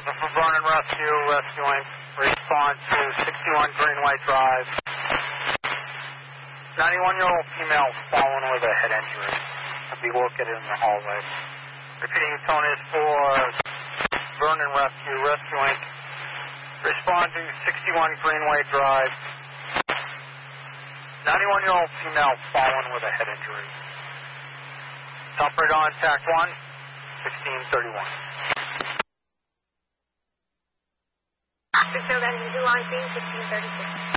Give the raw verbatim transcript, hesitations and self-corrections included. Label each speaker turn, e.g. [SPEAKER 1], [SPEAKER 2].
[SPEAKER 1] thousand for Vernon Rescue, rescuing. Respond to sixty-one Greenway Drive. ninety-one-year-old female fallen with a head injury. Will be located in the hallway. Repeating tone is for Vernon Rescue, rescuing. Respond to sixty-one Greenway Drive. ninety-one-year-old female fallen with a head injury. Top radar on T A C one, sixteen thirty-one.
[SPEAKER 2] Six oh, that is on scene, sixteen thirty-six.